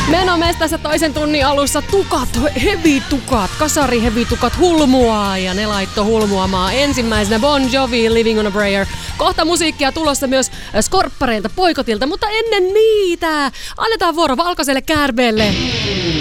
Menomestassa toisen tunnin alussa hevitukat, kasarihevitukat hulmuaa ja ne laitto hulmuamaan. Ensimmäisenä Bon Jovi, Living on a Prayer. Kohta musiikkia tulossa myös Skorppareilta, Poikotilta, mutta ennen niitä annetaan vuoro valkoiselle käärmeelle.